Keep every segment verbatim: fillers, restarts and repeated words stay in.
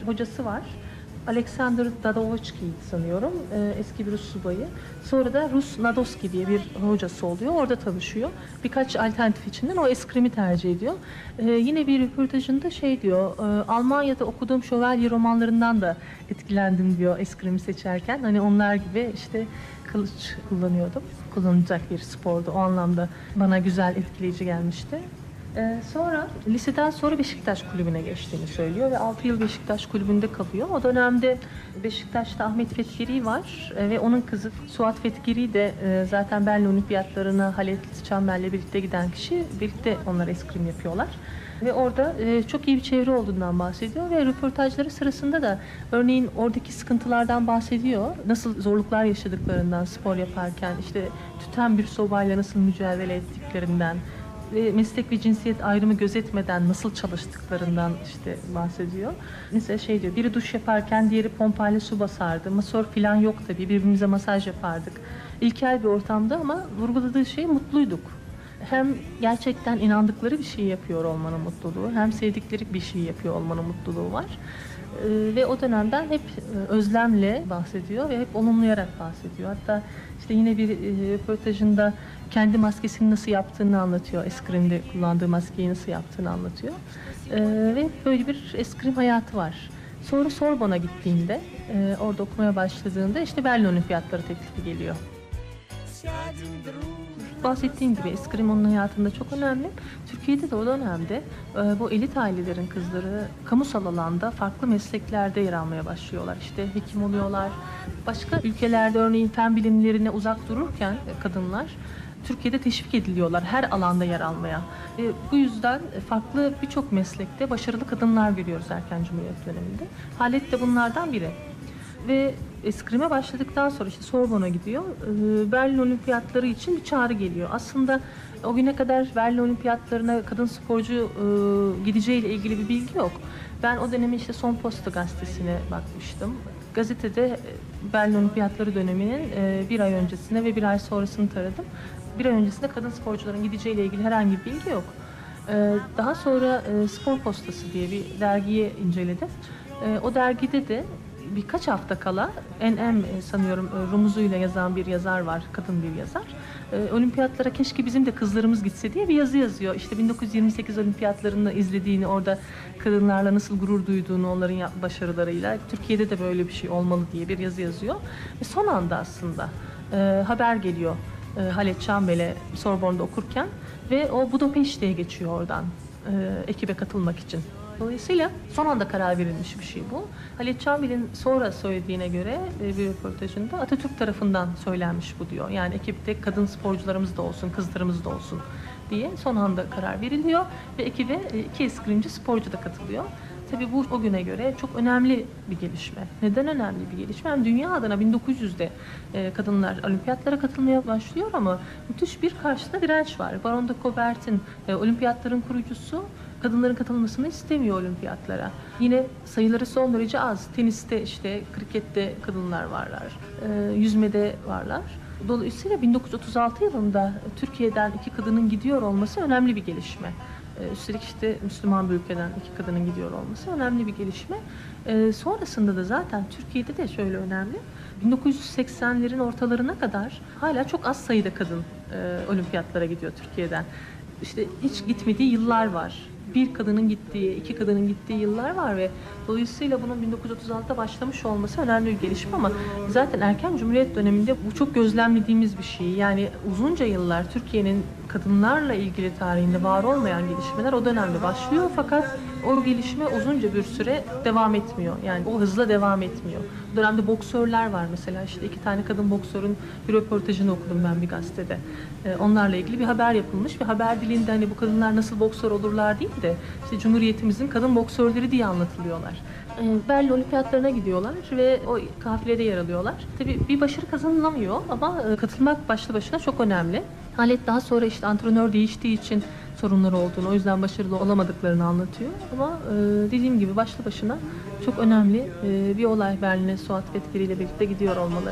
hocası var. Alexander Dadovski sanıyorum, e, eski bir Rus subayı. Sonra da Rus Nadoski diye bir hocası oluyor. Orada tanışıyor. Birkaç alternatif içinden o eskrimi tercih ediyor. E, yine bir röportajında şey diyor, e, Almanya'da okuduğum şövalye romanlarından da etkilendim diyor eskrimi seçerken. Hani onlar gibi işte kılıç kullanıyordum. Kullanılacak bir spordu. O anlamda bana güzel, etkileyici gelmişti. Ee, sonra liseden sonra Beşiktaş Kulübü'ne geçtiğini söylüyor ve altı yıl Beşiktaş Kulübü'nde kalıyor. O dönemde Beşiktaş'ta Ahmet Fethgiri var e, ve onun kızı Suat Fethgiri de e, zaten Berlin Olimpiyatlarına Halit Çamber'le birlikte giden kişi. Birlikte onlar eskrim yapıyorlar. Ve orada e, çok iyi bir çevre olduğundan bahsediyor ve röportajları sırasında da örneğin oradaki sıkıntılardan bahsediyor. Nasıl zorluklar yaşadıklarından spor yaparken, işte tüten bir sobayla nasıl mücadele ettiklerinden, ve meslek ve cinsiyet ayrımı gözetmeden nasıl çalıştıklarından işte bahsediyor. Mesela şey diyor, biri duş yaparken diğeri pompayla su basardı. Masör falan yok tabii, birbirimize masaj yapardık. İlkel bir ortamda ama vurguladığı şey mutluyduk. Hem gerçekten inandıkları bir şey yapıyor olmanın mutluluğu, hem sevdikleri bir şey yapıyor olmanın mutluluğu var. Ee, ve o dönemden hep özlemle bahsediyor ve hep olumlayarak bahsediyor. Hatta işte yine bir e, röportajında kendi maskesini nasıl yaptığını anlatıyor. Eskrimde kullandığı maskeyi nasıl yaptığını anlatıyor. Ee, ve böyle bir eskrim hayatı var. Sonra Sorbon'a gittiğinde, e, orada okumaya başladığında işte Berlin Olimpiyatları teklifi geliyor. Bahsettiğim gibi eskrim onun hayatında çok önemli. Türkiye'de de o dönemde e, bu elit ailelerin kızları kamusal alanda farklı mesleklerde yer almaya başlıyorlar. İşte hekim oluyorlar. Başka ülkelerde örneğin fen bilimlerine uzak dururken e, kadınlar Türkiye'de teşvik ediliyorlar her alanda yer almaya. E, bu yüzden farklı birçok meslekte başarılı kadınlar görüyoruz erken Cumhuriyet döneminde. Halet de bunlardan biri. Ve eskrime başladıktan sonra işte Sorbon'a gidiyor. E, Berlin Olimpiyatları için bir çağrı geliyor. Aslında o güne kadar Berlin Olimpiyatlarına kadın sporcu e, gideceğiyle ilgili bir bilgi yok. Ben o dönemin işte Son Posta gazetesine bakmıştım. Gazetede Berlin Olimpiyatları döneminin e, bir ay öncesine ve bir ay sonrasını taradım. Bir ay öncesinde kadın sporcuların gideceğiyle ilgili herhangi bir bilgi yok. E, daha sonra e, Spor Postası diye bir dergiyi inceledim. E, o dergide de birkaç hafta kala N M sanıyorum rumuzuyla yazan bir yazar var, kadın bir yazar. E, olimpiyatlara keşke bizim de kızlarımız gitse diye bir yazı yazıyor. İşte bin dokuz yüz yirmi sekiz olimpiyatlarını izlediğini, orada kadınlarla nasıl gurur duyduğunu, onların başarılarıyla, Türkiye'de de böyle bir şey olmalı diye bir yazı yazıyor. Ve son anda aslında e, haber geliyor e, Halit Çambel'e Sorbonne'da okurken ve o Budapeşte'ye geçiyor oradan e, ekibe katılmak için. Dolayısıyla son anda karar verilmiş bir şey bu. Halit Çambel'in sonra söylediğine göre bir röportajında Atatürk tarafından söylenmiş bu diyor. Yani ekipte kadın sporcularımız da olsun, kızlarımız da olsun diye son anda karar veriliyor ve ekibe iki eskrimci sporcu da katılıyor. Tabii bu o güne göre çok önemli bir gelişme. Neden önemli bir gelişme? Hem dünya adına bin dokuz yüzde kadınlar olimpiyatlara katılmaya başlıyor ama müthiş bir karşıda direnç var. Baron de Coubertin, olimpiyatların kurucusu, kadınların katılmasını istemiyor olimpiyatlara. Yine sayıları son derece az. Teniste, işte krikette kadınlar varlar, yüzmede varlar. Dolayısıyla bin dokuz yüz otuz altı yılında Türkiye'den iki kadının gidiyor olması önemli bir gelişme. Üstelik işte Müslüman bir ülkeden iki kadının gidiyor olması önemli bir gelişme. Ee, sonrasında da zaten Türkiye'de de şöyle önemli. bin dokuz yüz seksenlerin ortalarına kadar hala çok az sayıda kadın e, olimpiyatlara gidiyor Türkiye'den. İşte hiç gitmediği yıllar var. Bir kadının gittiği, iki kadının gittiği yıllar var ve dolayısıyla bunun bin dokuz yüz otuz altıda başlamış olması önemli bir gelişme ama zaten erken Cumhuriyet döneminde bu çok gözlemlediğimiz bir şey. Yani uzunca yıllar Türkiye'nin kadınlarla ilgili tarihinde var olmayan gelişmeler o dönemde başlıyor fakat o gelişme uzunca bir süre devam etmiyor. Yani o hızla devam etmiyor. O dönemde boksörler var mesela, işte iki tane kadın boksörün bir röportajını okudum ben bir gazetede. Ee, onlarla ilgili bir haber yapılmış ve haber dilinde hani bu kadınlar nasıl boksör olurlar değil de işte Cumhuriyetimizin kadın boksörleri diye anlatılıyorlar. Ee, Berlin Olimpiyatlarına gidiyorlar ve o kafilede yer alıyorlar. Tabii bir başarı kazanılamıyor ama e, katılmak başlı başına çok önemli. Halit daha sonra işte antrenör değiştiği için sorunları olduğunu, o yüzden başarılı olamadıklarını anlatıyor. Ama e, dediğim gibi başlı başına çok önemli e, bir olay Berlin'e Suat Fethgiri ile birlikte gidiyor olmaları.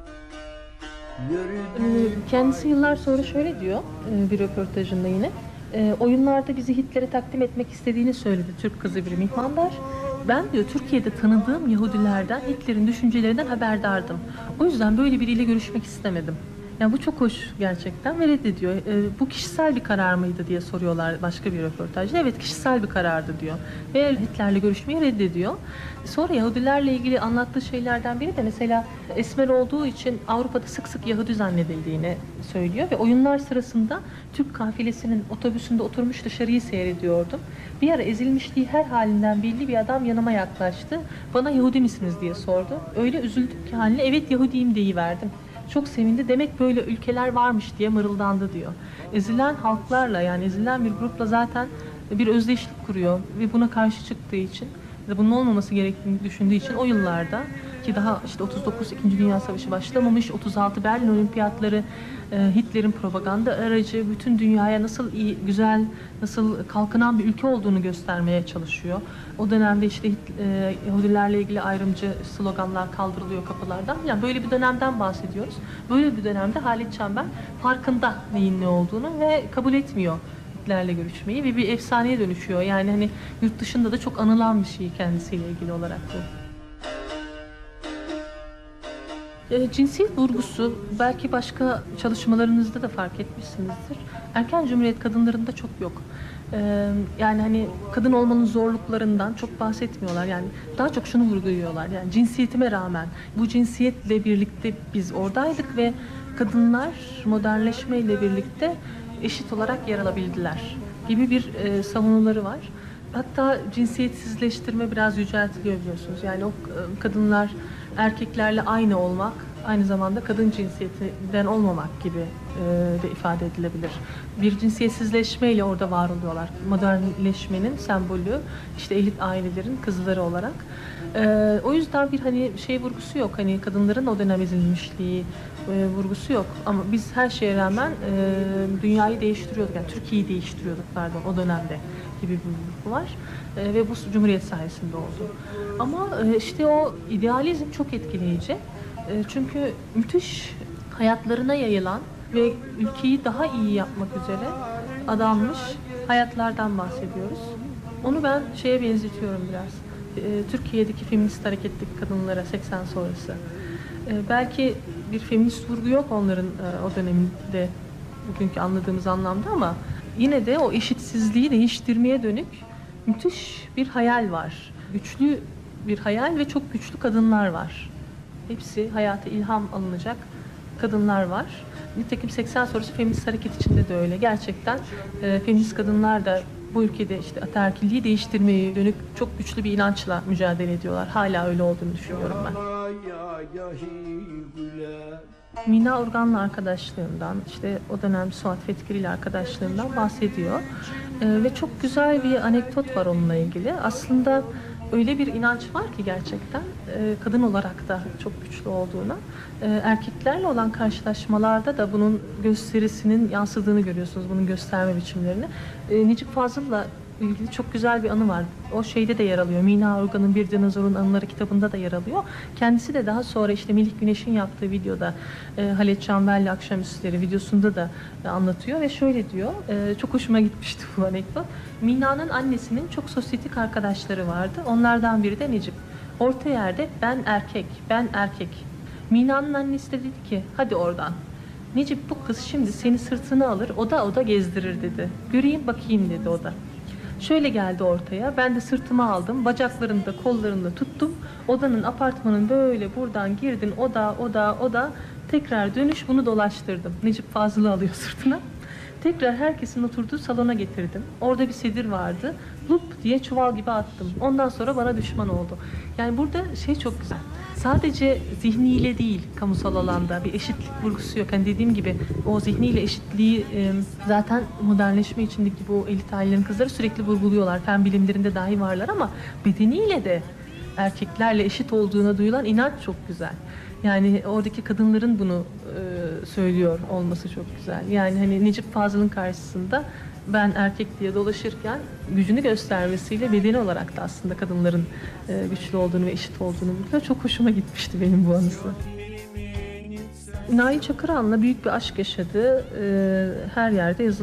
E, kendisi yıllar sonra şöyle diyor e, bir röportajında yine. E, oyunlarda bizi Hitler'e takdim etmek istediğini söyledi Türk kızı bir mihmandar. Ben diyor Türkiye'de tanıdığım Yahudilerden Hitler'in düşüncelerinden haberdardım. O yüzden böyle biriyle görüşmek istemedim. Yani bu çok hoş gerçekten ve reddediyor. E, bu kişisel bir karar mıydı diye soruyorlar başka bir röportajda. Evet, kişisel bir karardı diyor. Ve Hitler'le görüşmeyi reddediyor. Sonra Yahudilerle ilgili anlattığı şeylerden biri de mesela esmer olduğu için Avrupa'da sık sık Yahudi zannedildiğini söylüyor. Ve oyunlar sırasında Türk kafilesinin otobüsünde oturmuş dışarıyı seyrediyordum. Bir ara ezilmişliği her halinden belli bir adam yanıma yaklaştı. Bana Yahudi misiniz diye sordu. Öyle üzüldüm ki haline evet Yahudiyim deyiverdim. Çok sevindi. Demek böyle ülkeler varmış diye mırıldandı diyor. Ezilen halklarla yani ezilen bir grupla zaten bir özdeşlik kuruyor ve buna karşı çıktığı için ve bunun olmaması gerektiğini düşündüğü için o yıllarda ki daha işte otuz dokuz İkinci Dünya Savaşı başlamamış, otuz altı Berlin Olimpiyatları Hitler'in propaganda aracı, bütün dünyaya nasıl iyi, güzel, nasıl kalkınan bir ülke olduğunu göstermeye çalışıyor. O dönemde işte Yahudilerle ilgili ayrımcı sloganlar kaldırılıyor kapılardan. Yani böyle bir dönemden bahsediyoruz. Böyle bir dönemde Halit Çember farkında neyin ne olduğunu ve kabul etmiyor Hitler'le görüşmeyi ve bir efsaneye dönüşüyor. Yani hani yurt dışında da çok anılan bir şey kendisiyle ilgili olarak bu. Cinsiyet vurgusu belki başka çalışmalarınızda da fark etmişsinizdir. Erken Cumhuriyet kadınlarında çok yok. Yani hani kadın olmanın zorluklarından çok bahsetmiyorlar. Yani daha çok şunu vurguluyorlar. Yani cinsiyetime rağmen bu cinsiyetle birlikte biz oradaydık ve kadınlar modernleşmeyle birlikte eşit olarak yer alabildiler gibi bir savunuları var. Hatta cinsiyetsizleştirme biraz yüceltiliyor biliyorsunuz. Yani o kadınlar erkeklerle aynı olmak, aynı zamanda kadın cinsiyetinden olmamak gibi e, de ifade edilebilir. Bir cinsiyetsizleşmeyle orada var oluyorlar. Modernleşmenin sembolü, işte elit ailelerin kızları olarak. E, o yüzden bir hani şey vurgusu yok. Hani kadınların o dönem ezilmişliği e, vurgusu yok. Ama biz her şeye rağmen e, dünyayı değiştiriyorduk. Yani Türkiye'yi değiştiriyorduk pardon o dönemde gibi bir vurgu var. E, ve bu Cumhuriyet sayesinde oldu. Ama e, işte o idealizm çok etkileyici. E, çünkü müthiş hayatlarına yayılan ve ülkeyi daha iyi yapmak üzere adanmış hayatlardan bahsediyoruz. Onu ben şeye benzetiyorum biraz. E, Türkiye'deki feminist hareketteki kadınlara seksen sonrası. E, belki bir feminist vurgu yok onların e, o döneminde bugünkü anladığımız anlamda ama yine de o eşitsizliği değiştirmeye dönük müthiş bir hayal var. Güçlü bir hayal ve çok güçlü kadınlar var. Hepsi hayata ilham alınacak kadınlar var. Nitekim seksen sonrası feminist hareket içinde de öyle. Gerçekten e, feminist kadınlar da bu ülkede işte ataerkilliği değiştirmeye dönük çok güçlü bir inançla mücadele ediyorlar. Hala öyle olduğunu düşünüyorum ben. Mina Urgan'la arkadaşlığından, işte o dönem Suat Fetkiri ile arkadaşlığından bahsediyor. Ee, ve çok güzel bir anekdot var onunla ilgili. Aslında öyle bir inanç var ki gerçekten e, kadın olarak da çok güçlü olduğuna. E, erkeklerle olan karşılaşmalarda da bunun gösterisinin yansıdığını görüyorsunuz, bunun gösterme biçimlerini. E, Necip Fazıl'la ilgili çok güzel bir anı var. O şeyde de yer alıyor. Mina Urgan'ın Bir Dinozorun Anıları kitabında da yer alıyor. Kendisi de daha sonra işte Melih Güneş'in yaptığı videoda e, Halit Çamber'le Akşamüstleri videosunda da e, anlatıyor ve şöyle diyor. E, çok hoşuma gitmişti bu anekdot. Mina'nın annesinin çok sosyetik arkadaşları vardı. Onlardan biri de Necip. Orta yerde ben erkek, ben erkek. Mina'nın annesi de dedi ki hadi oradan. Necip bu kız şimdi seni sırtına alır, oda oda gezdirir dedi. Göreyim bakayım dedi o da. Şöyle geldi ortaya. Ben de sırtıma aldım. Bacaklarını da kollarını da tuttum. Odanın, apartmanın böyle buradan girdin. Oda, oda, oda. Tekrar dönüş bunu dolaştırdım. Necip Fazıl'ı alıyor sırtına. Tekrar herkesin oturduğu salona getirdim. Orada bir sedir vardı. Lup diye çuval gibi attım. Ondan sonra bana düşman oldu. Yani burada şey çok güzel. Sadece zihniyle değil kamusal alanda bir eşitlik vurgusu yok. Hani dediğim gibi o zihniyle eşitliği e, zaten modernleşme içindeki bu elit ailelerin kızları sürekli vurguluyorlar. Fen bilimlerinde dahi varlar ama bedeniyle de erkeklerle eşit olduğuna duyulan inanç çok güzel. Yani oradaki kadınların bunu e, söylüyor olması çok güzel. Yani hani Necip Fazıl'ın karşısında ben erkek diye dolaşırken gücünü göstermesiyle bedeni olarak da aslında kadınların e, güçlü olduğunu ve eşit olduğunu biliyor. Çok hoşuma gitmişti benim bu anısı. Nail Çakıran'la büyük bir aşk yaşadığı e, her yerde yazılan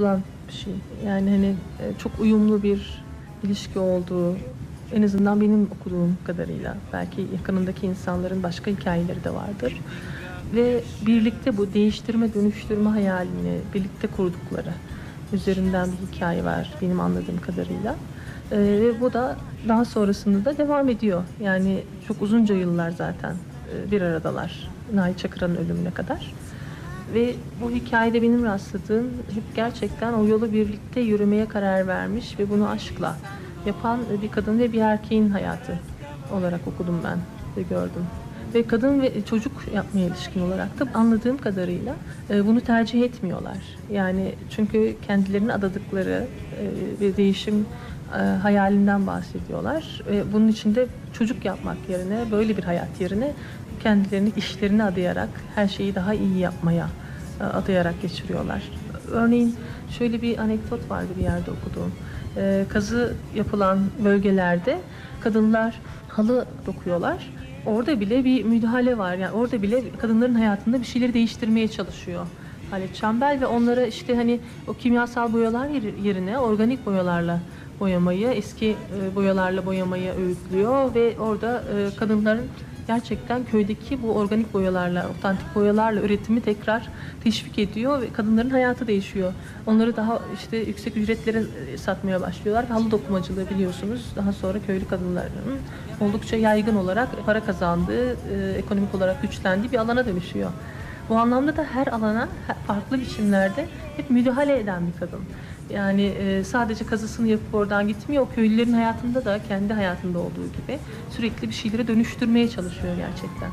bir şey. Yani hani e, çok uyumlu bir ilişki olduğu, en azından benim okuduğum kadarıyla, belki yakınındaki insanların başka hikayeleri de vardır. Ve birlikte bu değiştirme, dönüştürme hayalini birlikte kurdukları üzerinden bir hikaye var benim anladığım kadarıyla. Ee, ve bu da daha sonrasında da devam ediyor. Yani çok uzunca yıllar zaten e, bir aradalar. Nail Çakıran'ın ölümüne kadar. Ve bu hikayede benim rastladığım hep gerçekten o yolu birlikte yürümeye karar vermiş ve bunu aşkla yapan bir kadın ve bir erkeğin hayatı olarak okudum ben ve gördüm. Ve kadın ve çocuk yapmaya ilişkin olarak da anladığım kadarıyla e, bunu tercih etmiyorlar. Yani çünkü kendilerini adadıkları e, bir değişim e, hayalinden bahsediyorlar. Ve bunun için de çocuk yapmak yerine, böyle bir hayat yerine kendilerini işlerine adayarak, her şeyi daha iyi yapmaya e, adayarak geçiriyorlar. Örneğin şöyle bir anekdot vardı bir yerde okuduğum. E, kazı yapılan bölgelerde kadınlar halı dokuyorlar. Orada bile bir müdahale var. Yani orada bile kadınların hayatında bir şeyleri değiştirmeye çalışıyor Halit Çembel ve onlara işte hani o kimyasal boyalar yerine organik boyalarla boyamayı, eski boyalarla boyamayı öğütlüyor ve orada kadınların gerçekten köydeki bu organik boyalarla, otantik boyalarla üretimi tekrar teşvik ediyor ve kadınların hayatı değişiyor. Onları daha işte yüksek ücretlere satmaya başlıyorlar. Halı dokumacılığı biliyorsunuz daha sonra köylü kadınların oldukça yaygın olarak para kazandığı, ekonomik olarak güçlendiği bir alana dönüşüyor. Bu anlamda da her alana farklı biçimlerde hep müdahale eden bir kadın. Yani e, sadece kazısını yapıp oradan gitmiyor. O köylülerin hayatında da kendi hayatında olduğu gibi sürekli bir şeyleri dönüştürmeye çalışıyor gerçekten.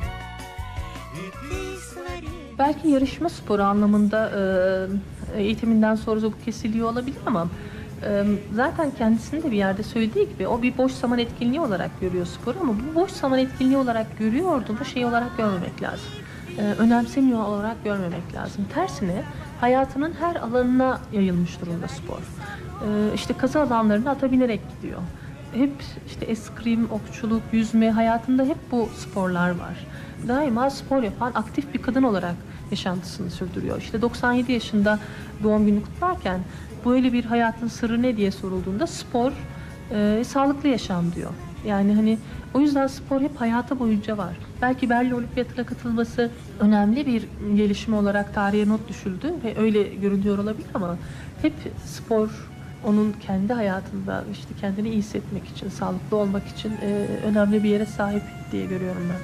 Belki yarışma sporu anlamında e, eğitiminden sonra bu kesiliyor olabilir ama e, zaten kendisinin de bir yerde söylediği gibi o bir boş zaman etkinliği olarak görüyor sporu ama bu boş zaman etkinliği olarak görüyordu da şey olarak görmemek lazım. E, önemsemiyor olarak görmemek lazım. Tersine hayatının her alanına yayılmış durumda spor. Ee, işte kazı alanlarına ata binerek gidiyor. Hep işte eskrim, okçuluk, yüzme, hayatında hep bu sporlar var. Daima spor yapan aktif bir kadın olarak yaşantısını sürdürüyor. İşte doksan yedi yaşında doğum günü kutlarken böyle bir hayatın sırrı ne diye sorulduğunda spor, e, sağlıklı yaşam diyor. Yani hani o yüzden spor hep hayatı boyunca var. Belki Berlin Olimpiyatına katılması önemli bir gelişme olarak tarihe not düşüldü ve öyle görünüyor olabilir ama hep spor onun kendi hayatında işte kendini iyi hissetmek için, sağlıklı olmak için e, önemli bir yere sahip diye görüyorum ben.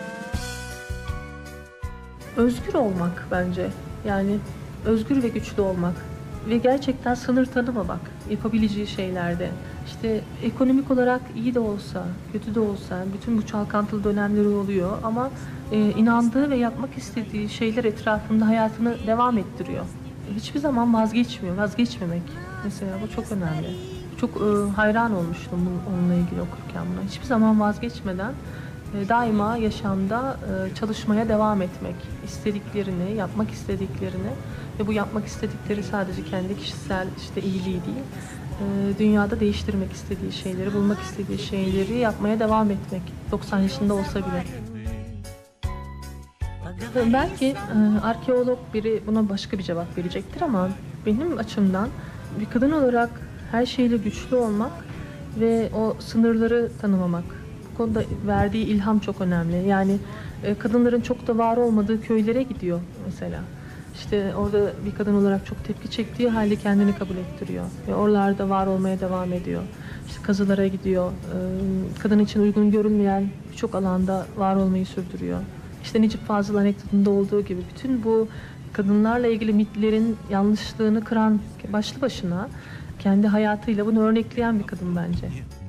Özgür olmak bence. Yani özgür ve güçlü olmak. Ve gerçekten sınır tanımamak yapabileceği şeylerde. İşte ekonomik olarak iyi de olsa, kötü de olsa bütün bu çalkantılı dönemleri oluyor ama e, inandığı ve yapmak istediği şeyler etrafında hayatını devam ettiriyor. Hiçbir zaman vazgeçmiyor, vazgeçmemek mesela bu çok önemli. Çok e, hayran olmuştum onunla ilgili okurken buna. Hiçbir zaman vazgeçmeden e, daima yaşamda e, çalışmaya devam etmek, istediklerini, yapmak istediklerini ve bu yapmak istedikleri sadece kendi kişisel işte iyiliği değil, e, dünyada değiştirmek istediği şeyleri, bulmak istediği şeyleri yapmaya devam etmek. doksan yaşında olsa bile. Belki e, arkeolog biri buna başka bir cevap verecektir ama benim açımdan bir kadın olarak her şeyle güçlü olmak ve o sınırları tanımamak, bu konuda verdiği ilham çok önemli. Yani e, kadınların çok da var olmadığı köylere gidiyor mesela. İşte orada bir kadın olarak çok tepki çektiği halde kendini kabul ettiriyor ve oralarda var olmaya devam ediyor. İşte kazılara gidiyor, e, kadın için uygun görünmeyen birçok alanda var olmayı sürdürüyor. İşte Necip Fazıl anekdotunda olduğu gibi bütün bu kadınlarla ilgili mitlerin yanlışlığını kıran başlı başına kendi hayatıyla bunu örnekleyen bir kadın bence.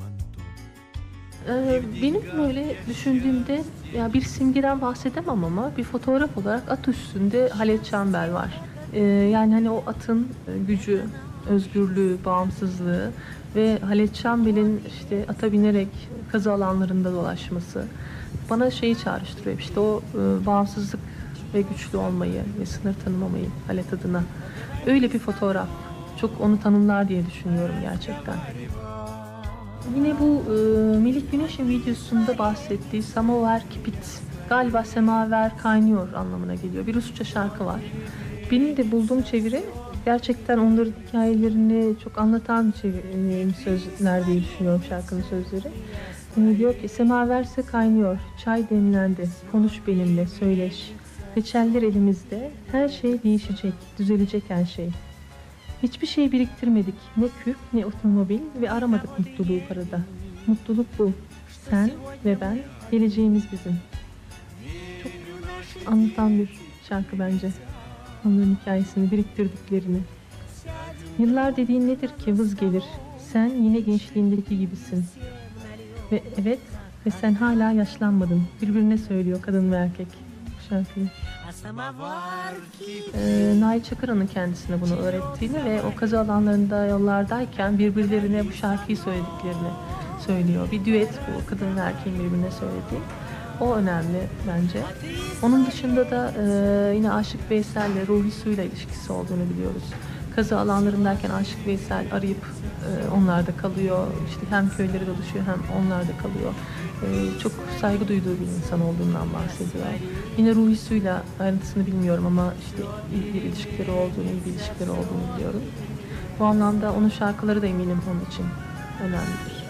Ee, benim böyle düşündüğümde ya bir simgeden bahsedemem ama bir fotoğraf olarak at üstünde Halit Çembel var. Ee, yani hani o atın gücü, özgürlüğü, bağımsızlığı ve Halit Çembel'in işte ata binerek kazı alanlarında dolaşması bana şeyi çağrıştırıyor. İşte o e, bağımsızlık ve güçlü olmayı ve sınır tanımamayı Halit adına. Öyle bir fotoğraf. Çok onu tanımlar diye düşünüyorum gerçekten. Yine bu e, Melih Güneş'in videosunda bahsettiği Samovar Kipit, galiba semaver kaynıyor anlamına geliyor. Bir Rusça şarkı var. Benim de bulduğum çeviri gerçekten onların hikayelerini çok anlatan şey, sözler diye düşünüyorum şarkının sözleri. E, diyor ki semaverse kaynıyor, çay demlendi, konuş benimle, söyleş. Reçeller elimizde, her şey değişecek, düzelecek her şey. Hiçbir şey biriktirmedik, ne kürk ne otomobil ve aramadık mutluluğu parada. Mutluluk bu, sen ve ben, geleceğimiz bizim. Çok anlatan bir şarkı bence. Onların hikayesini, biriktirdiklerini. Yıllar dediğin nedir ki vız gelir. Sen yine gençliğindeki gibisin. Ve evet, ve sen hala yaşlanmadın. Birbirine söylüyor kadın ve erkek bu şarkıyı. Ee, Nail Çakıran'ın kendisine bunu öğrettiğini ve o kazı alanlarında yollardayken birbirlerine bu şarkıyı söylediklerini söylüyor. Bir düet bu, kadın ve erkeğin birbirine söylediği. O önemli bence. Onun dışında da e, yine Aşık Veysel'le Ruhi Su'yla ilişkisi olduğunu biliyoruz. Kazı alanlarındayken Aşık Veysel arayıp e, onlarda kalıyor. İşte hem köyleri dolaşıyor hem onlarda kalıyor. E, çok saygı duyduğu bir insan olduğundan bahsediyor. Yine Ruhi Su'yla ayrıntısını bilmiyorum ama işte iyi bir ilişkileri olduğunu, iyi bir ilişkileri olduğunu biliyorum. Bu anlamda onun şarkıları da eminim onun için önemlidir.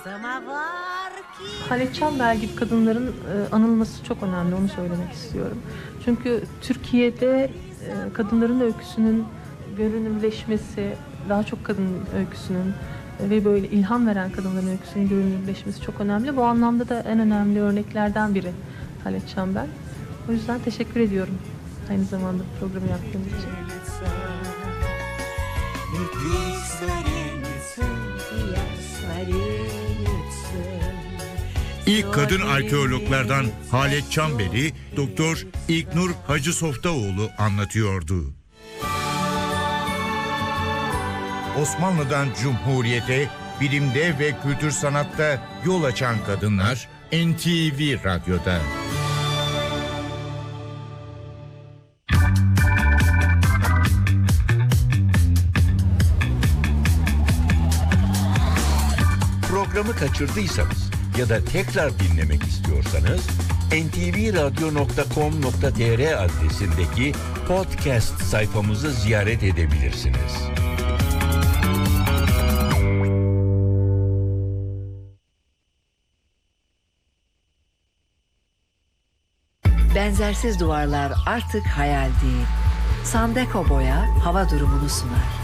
Halet Çamber gibi kadınların e, anılması çok önemli, onu söylemek istiyorum. Çünkü Türkiye'de e, kadınların öyküsünün görünürleşmesi, daha çok kadın öyküsünün e, ve böyle ilham veren kadınların öyküsünün görünürleşmesi çok önemli. Bu anlamda da en önemli örneklerden biri Halet Çamber. O yüzden teşekkür ediyorum aynı zamanda programı yaptığım için. İlk kadın arkeologlardan Halet Çamber'i Doktor İlknur Hacı Softaoğlu anlatıyordu. Osmanlı'dan Cumhuriyete, bilimde ve kültür sanatta yol açan kadınlar N T V Radyo'da. Programı kaçırdıysanız ya da tekrar dinlemek istiyorsanız en te ve radyo nokta com nokta te er adresindeki podcast sayfamızı ziyaret edebilirsiniz. Benzersiz duvarlar artık hayal değil. Sandeko Boya hava durumunu sunar.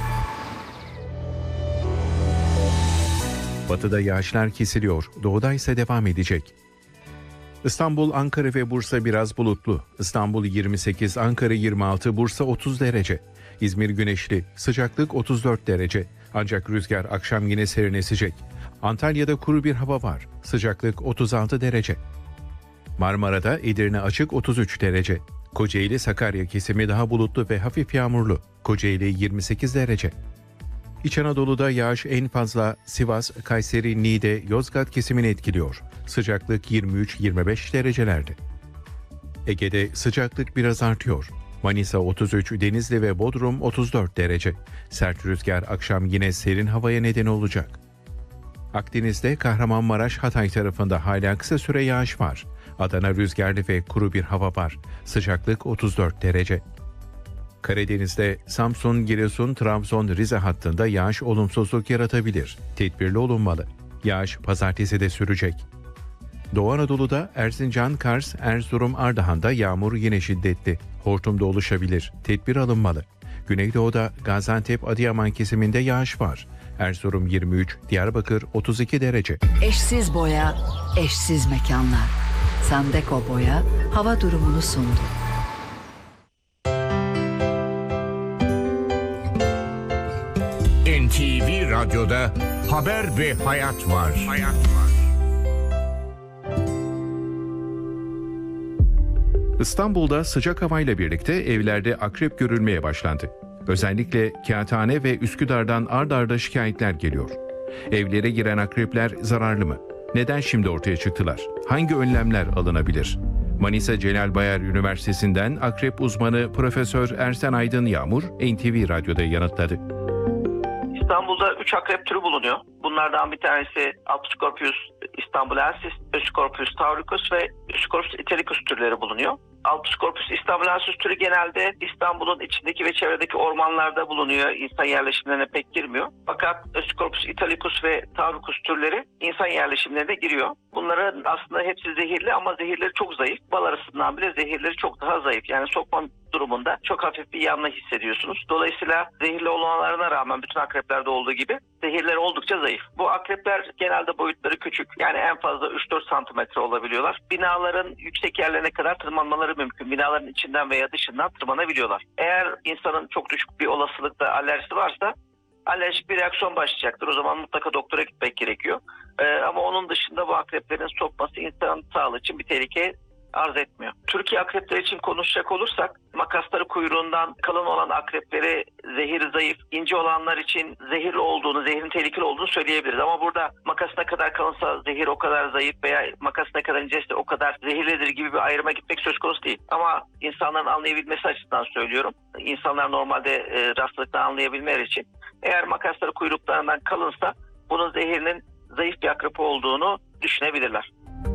Batıda yağışlar kesiliyor, doğuda ise devam edecek. İstanbul, Ankara ve Bursa biraz bulutlu. İstanbul yirmi sekiz, Ankara yirmi altı, Bursa otuz derece. İzmir güneşli, sıcaklık otuz dört derece. Ancak rüzgar akşam yine serin esecek. Antalya'da kuru bir hava var, sıcaklık otuz altı derece. Marmara'da Edirne açık otuz üç derece. Kocaeli Sakarya kesimi daha bulutlu ve hafif yağmurlu. Kocaeli yirmi sekiz derece. İç Anadolu'da yağış en fazla Sivas, Kayseri, Niğde, Yozgat kesimini etkiliyor. Sıcaklık yirmi üç yirmi beş derecelerde. Ege'de sıcaklık biraz artıyor. Manisa otuz üç, Denizli ve Bodrum otuz dört derece. Sert rüzgar akşam yine serin havaya neden olacak. Akdeniz'de Kahramanmaraş, Hatay tarafında hala kısa süre yağış var. Adana rüzgarlı ve kuru bir hava var. Sıcaklık otuz dört derece. Karadeniz'de Samsun, Giresun, Trabzon, Rize hattında yağış olumsuzluk yaratabilir. Tedbirli olunmalı. Yağış pazartesi de sürecek. Doğu Anadolu'da Erzincan, Kars, Erzurum, Ardahan'da yağmur yine şiddetli. Hortum da oluşabilir. Tedbir alınmalı. Güneydoğu'da Gaziantep, Adıyaman kesiminde yağış var. Erzurum yirmi üç, Diyarbakır otuz iki derece. Eşsiz boya, eşsiz mekanlar. Sandeko Boya hava durumunu sundu. N T V Radyo'da haber ve hayat var. Hayat var. İstanbul'da sıcak havayla birlikte evlerde akrep görülmeye başlandı. Özellikle Kağıthane ve Üsküdar'dan ard arda şikayetler geliyor. Evlere giren akrepler zararlı mı? Neden şimdi ortaya çıktılar? Hangi önlemler alınabilir? Manisa Celal Bayar Üniversitesi'nden akrep uzmanı Profesör Ersen Aydın Yağmur N T V Radyo'da yanıtladı. İstanbul'da üç akrep türü bulunuyor. Bunlardan bir tanesi Apscorpius istanbulensis, Scorpius tauricus ve Scorpius italicus türleri bulunuyor. Altuscorpus istanbulensis türü genelde İstanbul'un içindeki ve çevredeki ormanlarda bulunuyor. İnsan yerleşimlerine pek girmiyor. Fakat Öscorpus italicus ve Taurucus türleri insan yerleşimlerine giriyor. Bunların aslında hepsi zehirli ama zehirleri çok zayıf. Bal arısından bile zehirleri çok daha zayıf. Yani sokma durumunda çok hafif bir yanma hissediyorsunuz. Dolayısıyla zehirli olanlarına rağmen bütün akreplerde olduğu gibi zehirleri oldukça zayıf. Bu akrepler genelde boyutları küçük. Yani en fazla üç dört santimetre olabiliyorlar. Binaların yüksek yerlerine kadar tırmanmaları mümkün. Binaların içinden veya dışından tırmanabiliyorlar. Eğer insanın çok düşük bir olasılıkla alerjisi varsa alerjik bir reaksiyon başlayacaktır. O zaman mutlaka doktora gitmek gerekiyor. Ee, ama onun dışında bu akreplerin sokması insan sağlığı için bir tehlike arz etmiyor. Türkiye akrepleri için konuşacak olursak makasları kuyruğundan kalın olan akrepleri zehir zayıf, ince olanlar için zehirli olduğunu, zehrin tehlikeli olduğunu söyleyebiliriz. Ama burada makas ne kadar kalınsa zehir o kadar zayıf veya makas ne kadar inceyse o kadar zehirlidir gibi bir ayrıma gitmek söz konusu değil. Ama insanların anlayabilmesi açısından söylüyorum. İnsanlar normalde e, rastlıkla anlayabilmeleri için eğer makasları kuyruklarından kalınsa bunun zehirinin zayıf bir akrep olduğunu düşünebilirler.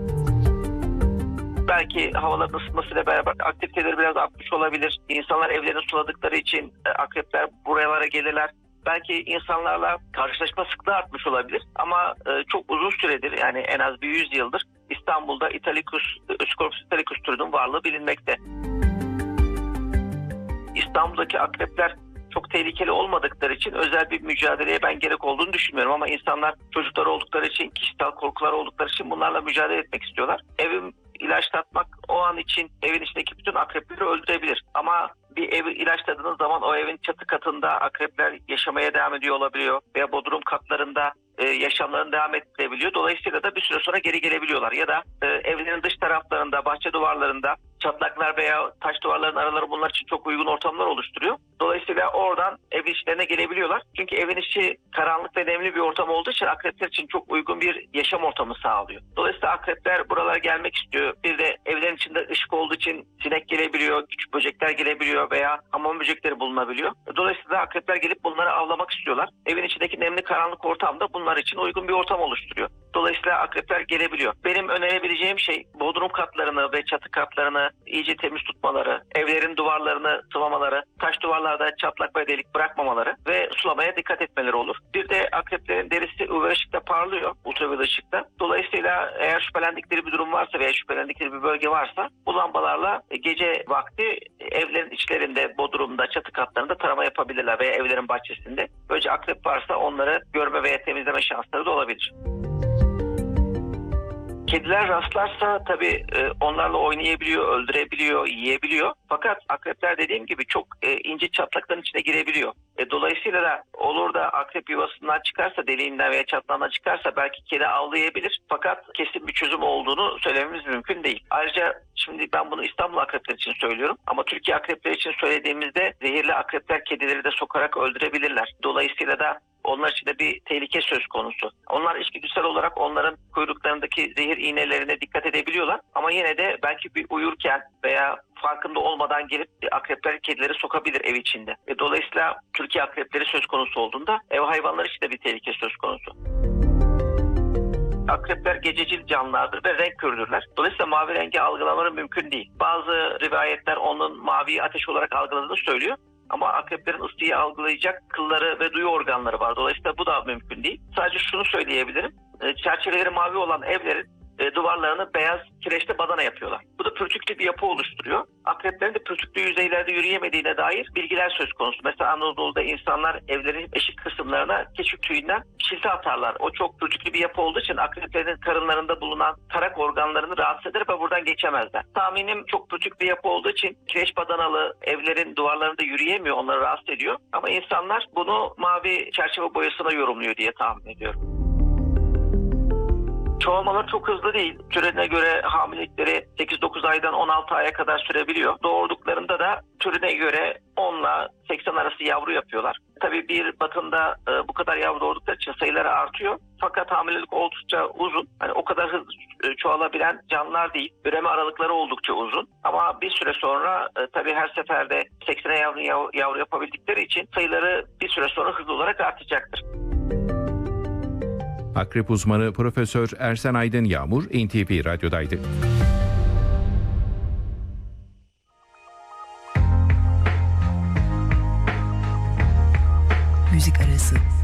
Belki havaların ısınmasıyla beraber aktiviteleri biraz artmış olabilir. İnsanlar evlerini suladıkları için akrepler buralara gelirler. Belki insanlarla karşılaşma sıklığı artmış olabilir. Ama çok uzun süredir, yani en az bir yüz yıldır İstanbul'da Italicus, Öscorpus italicus türünün varlığı bilinmekte. İstanbul'daki akrepler çok tehlikeli olmadıkları için özel bir mücadeleye ben gerek olduğunu düşünmüyorum. Ama insanlar çocuklar oldukları için, kişisel korkular oldukları için bunlarla mücadele etmek istiyorlar. Evim ilaçlatmak o an için evin içindeki bütün akrepleri öldürebilir. Ama bir evi ilaçladığınız zaman o evin çatı katında akrepler yaşamaya devam ediyor olabiliyor. Veya bodrum katlarında e, yaşamlarını devam ettirebiliyor. Dolayısıyla da bir süre sonra geri gelebiliyorlar. Ya da e, evlerin dış taraflarında, bahçe duvarlarında çatlaklar veya taş duvarların araları bunlar için çok uygun ortamlar oluşturuyor. Dolayısıyla oradan ev içlerine gelebiliyorlar. Çünkü evin içi karanlık ve nemli bir ortam olduğu için akrepler için çok uygun bir yaşam ortamı sağlıyor. Dolayısıyla akrepler buralara gelmek istiyor. Bir de evlerin içinde ışık olduğu için sinek gelebiliyor, küçük böcekler gelebiliyor veya hamam böcekleri bulunabiliyor. Dolayısıyla akrepler gelip bunları avlamak istiyorlar. Evin içindeki nemli karanlık ortamda bunlar için uygun bir ortam oluşturuyor. Dolayısıyla akrepler gelebiliyor. Benim önerebileceğim şey bodrum katlarını ve çatı katlarını iyice temiz tutmaları, evlerin duvarlarını sıvamaları, taş duvarlarda çatlak ve delik bırakmamaları ve sulamaya dikkat etmeleri olur. Bir de akreplerin derisi U V ışıkta parlıyor, ultraviyole ışıkta. Dolayısıyla eğer şüphelendikleri bir durum varsa veya şüphelendikleri bir bölge varsa bu lambalarla gece vakti evlerin içlerinde, bodrumda, çatı katlarında tarama yapabilirler veya evlerin bahçesinde. Böylece akrep varsa onları görme veya temizleme şansları da olabilir. Kediler rastlarsa tabii e, onlarla oynayabiliyor, öldürebiliyor, yiyebiliyor. Fakat akrepler dediğim gibi çok e, ince çatlakların içine girebiliyor. E, dolayısıyla da olur da akrep yuvasından çıkarsa, deliğinden veya çatlağından çıkarsa belki kedi avlayabilir. Fakat kesin bir çözüm olduğunu söylememiz mümkün değil. Ayrıca şimdi ben bunu İstanbul akrepleri için söylüyorum. Ama Türkiye akrepleri için söylediğimizde zehirli akrepler kedileri de sokarak öldürebilirler. Dolayısıyla da onlar için de bir tehlike söz konusu. Onlar içgüdüsel olarak onların kuyruklarındaki zehir iğnelerine dikkat edebiliyorlar. Ama yine de belki bir uyurken veya farkında olmadan gelip akrepler kedileri sokabilir ev içinde. E, dolayısıyla Türkiye akrepleri söz konusu olduğunda ev hayvanları için de bir tehlike söz konusu. Akrepler gececil canlılardır ve renk kördürler. Dolayısıyla mavi rengi algılamaları mümkün değil. Bazı rivayetler onun maviyi ateş olarak algıladığını söylüyor. Ama akreplerin ısıyı algılayacak kılları ve duyu organları var. Dolayısıyla bu da mümkün değil. Sadece şunu söyleyebilirim. Çerçeveleri mavi olan evlerin duvarlarını beyaz kireçli badana yapıyorlar. Bu da pürtüklü bir yapı oluşturuyor. Akreplerin de pürtüklü yüzeylerde yürüyemediğine dair bilgiler söz konusu. Mesela Anadolu'da insanlar evlerin eşik kısımlarına keçik tüyünden çilte atarlar. O çok pürtüklü bir yapı olduğu için akreplerin karınlarında bulunan tarak organlarını rahatsız eder ve buradan geçemezler. Tahminim çok pürtük bir yapı olduğu için kireç badanalı evlerin duvarlarında yürüyemiyor, onları rahatsız ediyor. Ama insanlar bunu mavi çerçeve boyasına yorumluyor diye tahmin ediyorum. Çoğalmalar çok hızlı değil. Türüne göre hamilelikleri sekiz dokuz aydan on altı aya kadar sürebiliyor. Doğurduklarında da türüne göre on ile seksen arası yavru yapıyorlar. Tabii bir batında e, bu kadar yavru doğurdukları için sayıları artıyor. Fakat hamilelik oldukça uzun. Yani o kadar hızlı e, çoğalabilen canlılar değil. Üreme aralıkları oldukça uzun. Ama bir süre sonra e, tabii her seferde seksene yavru, yavru, yavru yapabildikleri için sayıları bir süre sonra hızlı olarak artacaktır. Akrep uzmanı Profesör Ersen Aydın Yağmur N T V Radyo'daydı. Dünyası.